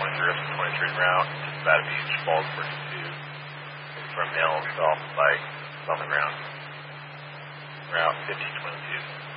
23 route, just about a beach, falls 42, from Nell south by on the ground. Route 5022.